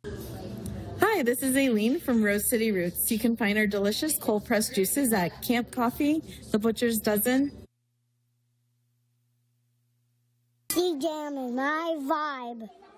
Hi, this is Aileen from Rose City Roots. You can find our delicious cold-pressed juices at Camp Coffee, The Butcher's Dozen. Sea Jam is my vibe.